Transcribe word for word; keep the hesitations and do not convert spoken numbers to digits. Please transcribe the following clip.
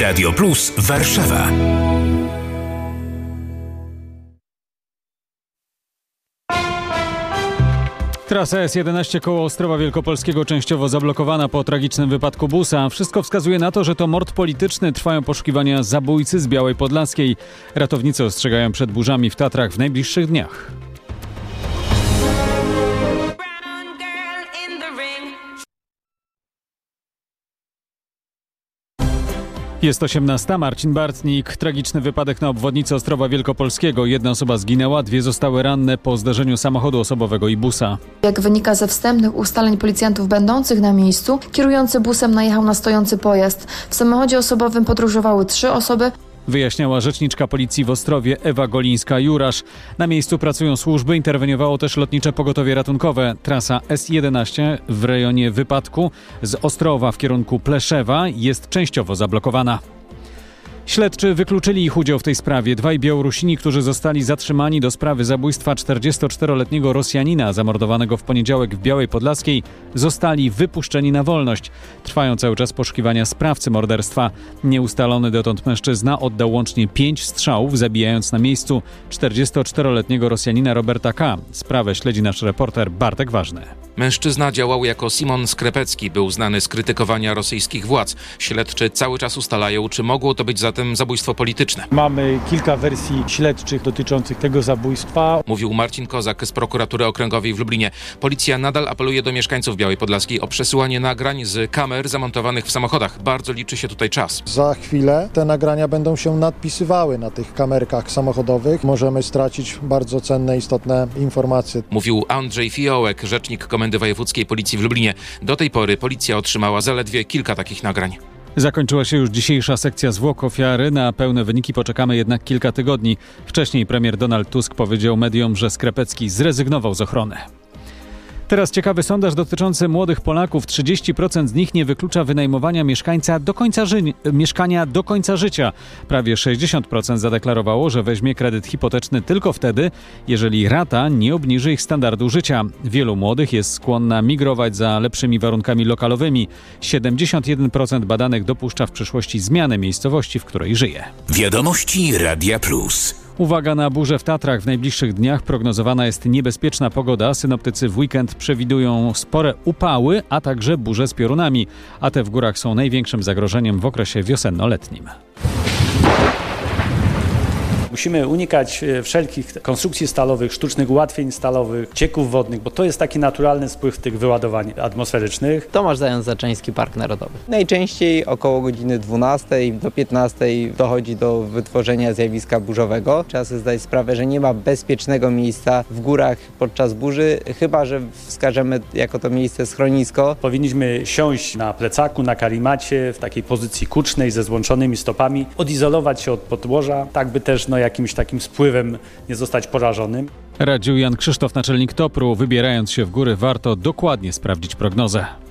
Radio Plus Warszawa. Trasa S jedenaście koło Ostrowa Wielkopolskiego częściowo zablokowana po tragicznym wypadku busa. Wszystko wskazuje na to, że to mord polityczny. Trwają poszukiwania zabójcy z Białej Podlaskiej. Ratownicy ostrzegają przed burzami w Tatrach w najbliższych dniach. Jest osiemnasta. Marcin Bartnik. Tragiczny wypadek na obwodnicy Ostrowa Wielkopolskiego. Jedna osoba zginęła, dwie zostały ranne po zdarzeniu samochodu osobowego i busa. Jak wynika ze wstępnych ustaleń policjantów będących na miejscu, kierujący busem najechał na stojący pojazd. W samochodzie osobowym podróżowały trzy osoby. Wyjaśniała rzeczniczka policji w Ostrowie Ewa Golińska-Jurasz. Na miejscu pracują służby, interweniowało też lotnicze pogotowie ratunkowe. Trasa S jedenaście w rejonie wypadku z Ostrowa w kierunku Pleszewa jest częściowo zablokowana. Śledczy wykluczyli ich udział w tej sprawie. Dwaj Białorusini, którzy zostali zatrzymani do sprawy zabójstwa czterdziestoczteroletniego Rosjanina zamordowanego w poniedziałek w Białej Podlaskiej, zostali wypuszczeni na wolność. Trwają cały czas poszukiwania sprawcy morderstwa. Nieustalony dotąd mężczyzna oddał łącznie pięć strzałów, zabijając na miejscu czterdziestoczteroletniego Rosjanina Roberta K. Sprawę śledzi nasz reporter Bartek Ważny. Mężczyzna działał jako Simon Skrepecki, był znany z krytykowania rosyjskich władz. Śledczy cały czas ustalają, czy mogło to być zatem zabójstwo polityczne. Mamy kilka wersji śledczych dotyczących tego zabójstwa. Mówił Marcin Kozak z prokuratury okręgowej w Lublinie. Policja nadal apeluje do mieszkańców Białej Podlaskiej o przesyłanie nagrań z kamer zamontowanych w samochodach. Bardzo liczy się tutaj czas. Za chwilę te nagrania będą się nadpisywały na tych kamerkach samochodowych. Możemy stracić bardzo cenne, istotne informacje. Mówił Andrzej Fiołek, rzecznik Komendy Wojewódzkiej Policji w Lublinie. Do tej pory policja otrzymała zaledwie kilka takich nagrań. Zakończyła się już dzisiejsza sekcja zwłok ofiary. Na pełne wyniki poczekamy jednak kilka tygodni. Wcześniej premier Donald Tusk powiedział mediom, że Skrepecki zrezygnował z ochrony. Teraz ciekawy sondaż dotyczący młodych Polaków. trzydzieści procent z nich nie wyklucza wynajmowania mieszkańca do końca ży- mieszkania do końca życia. Prawie sześćdziesiąt procent zadeklarowało, że weźmie kredyt hipoteczny tylko wtedy, jeżeli rata nie obniży ich standardu życia. Wielu młodych jest skłonna migrować za lepszymi warunkami lokalowymi. siedemdziesiąt jeden procent badanych dopuszcza w przyszłości zmianę miejscowości, w której żyje. Wiadomości Radia Plus. Uwaga na burze w Tatrach. W najbliższych dniach prognozowana jest niebezpieczna pogoda. Synoptycy w weekend przewidują spore upały, a także burze z piorunami. A te w górach są największym zagrożeniem w okresie wiosenno-letnim. Musimy unikać wszelkich konstrukcji stalowych, sztucznych ułatwień stalowych, cieków wodnych, bo to jest taki naturalny spływ tych wyładowań atmosferycznych. Tomasz Zając-Zaczyński, Park Narodowy. Najczęściej około godziny dwunastej do piętnastej dochodzi do wytworzenia zjawiska burzowego. Trzeba sobie zdać sprawę, że nie ma bezpiecznego miejsca w górach podczas burzy, chyba że wskażemy jako to miejsce schronisko. Powinniśmy siąść na plecaku, na karimacie, w takiej pozycji kucznej ze złączonymi stopami, odizolować się od podłoża, tak by też no, jakimś takim spływem nie zostać porażonym. Radził Jan Krzysztof, naczelnik Topru. Wybierając się w góry, warto dokładnie sprawdzić prognozę.